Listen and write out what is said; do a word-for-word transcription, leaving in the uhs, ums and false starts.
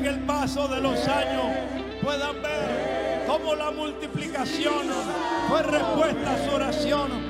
en el paso de los años puedan ver cómo la multiplicación fue respuesta a su oración.